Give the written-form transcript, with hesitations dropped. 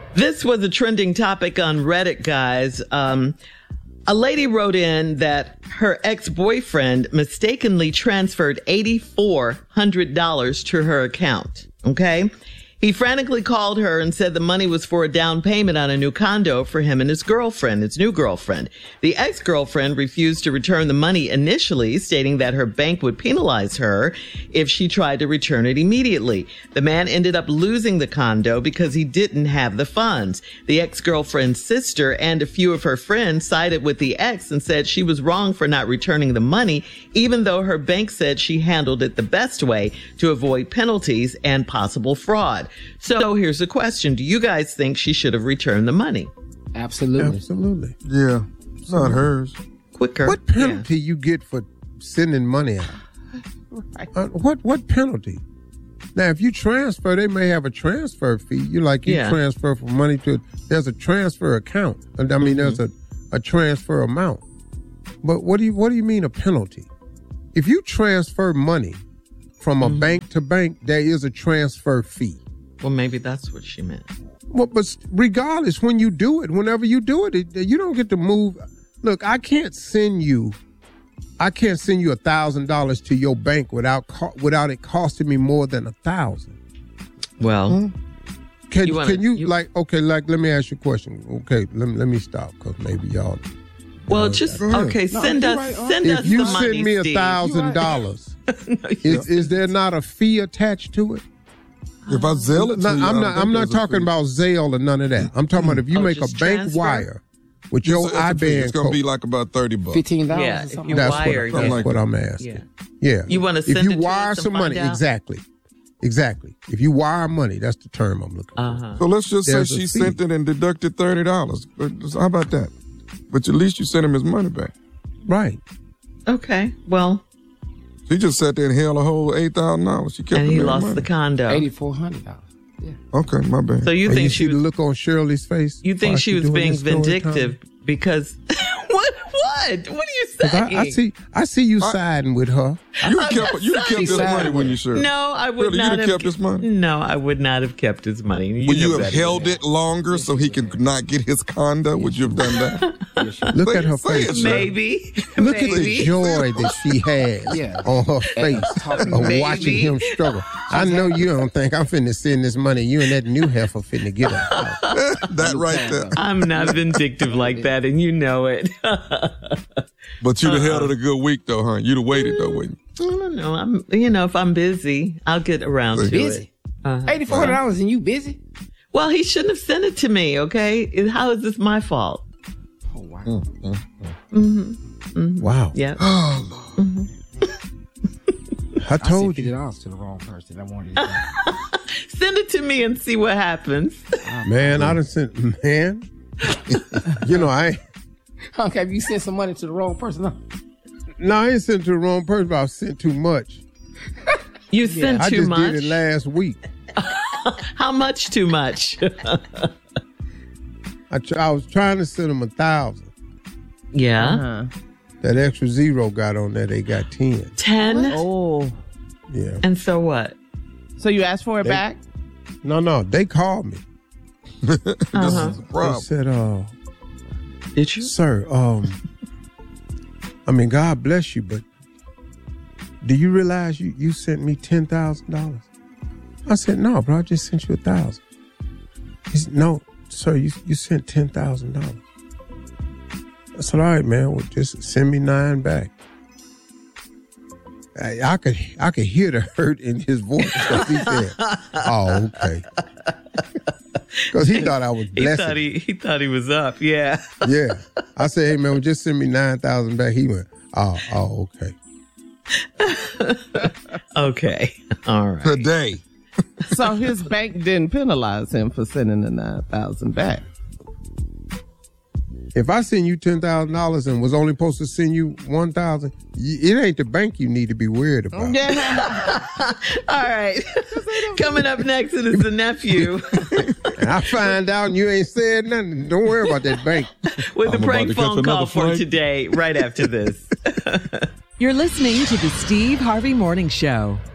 This was a trending topic on Reddit, guys. A lady wrote in that her ex-boyfriend mistakenly transferred $8,400 to her account. Okay. He frantically called her and said the money was for a down payment on a new condo for him and his girlfriend, his new girlfriend. The ex-girlfriend refused to return the money initially, stating that her bank would penalize her if she tried to return it immediately. The man ended up losing the condo because he didn't have the funds. The ex-girlfriend's sister and a few of her friends sided with the ex and said she was wrong for not returning the money, even though her bank said she handled it the best way to avoid penalties and possible fraud. So here's the question. Do you guys think she should have returned the money? Absolutely. Yeah. It's not hers. Quicker. What penalty you get for sending money out? Right. What penalty? Now, if you transfer, they may have a transfer fee. You transfer from money to, there's a transfer account. I mean, there's a transfer amount. But what do you mean a penalty? If you transfer money from a bank to bank, there is a transfer fee. Well, maybe that's what she meant. Well, but regardless, whenever you do it, you don't get to move. Look, I can't send you $1,000 to your bank without it costing me more than $1,000. Well, can you let me ask you a question. Okay, let me stop because maybe y'all. Well, send us the money. If you send me $1,000, is there not a fee attached to it? If I Zelle it to you, I'm not talking about Zelle or none of that. I'm talking about if you make a bank wire with your IBAN it's going to be like about $30. $15. Yeah, if you wire. That's what I'm asking. Yeah. You want to send if you it wire to some money, exactly. If you wire money, that's the term I'm looking for. So let's just say she sent it and deducted $30. How about that? But at least you sent him his money back. Right. Okay. Well. She just sat there and held a whole $8,000. She kept and he lost money. the condo. $8,400. Yeah. Okay, my bad. So you think she the look on Shirley's face? You think she was being vindictive because what? What are you saying? I see you siding with her. You kept his money when you served. No, I would not have kept his money. No, I would not have kept his money. Would you have held it longer so he could not get his condo? Would you have done that? Look at her face. Maybe. Look at the joy that she has on her face of watching him struggle. I know you don't think I'm finna send this money. You and that new heifer finna get her. That right there. I'm not vindictive like that, and you know it. But you'd have held it a good week, though, huh? You'd have waited, though, wouldn't you? I don't know. if I'm busy, I'll get around to it. $8,400 and you busy? Well, he shouldn't have sent it to me, okay? How is this my fault? Oh, wow. Wow. Yeah. Oh, Lord. I told you. I sent $50 to the wrong person. I wanted it. Send it to me and see what happens. Man, I done sent, man. I Okay, have you sent some money to the wrong person? No, I ain't sent to the wrong person, but I sent too much. You sent too much? I just did it last week. How much too much? I was trying to send them 1,000. Yeah. That extra zero got on there, they got 10. 10? Oh. Yeah. And so what? So you asked for it back? No, they called me. This is the problem. They said, did you? Sir, God bless you, but do you realize you sent me $10,000? I said, no, bro, I just sent you 1,000. He said, no, sir, you sent $10,000. I said, all right, man, well, just send me 9 back. I could hear the hurt in his voice. He said, oh, okay. Because he thought I was blessing. He thought he was up, yeah. Yeah. I said, hey, man, well, just send me 9,000 back. He went, oh, okay. Okay. All right. Today. So his bank didn't penalize him for sending the 9,000 back. If I send you $10,000 and was only supposed to send you 1,000, it ain't the bank you need to be worried about. Yeah. All right. Coming up next, it is the nephew. And I find out and you ain't said nothing. Don't worry about that bank. With the prank phone call for today, right after this. You're listening to the Steve Harvey Morning Show.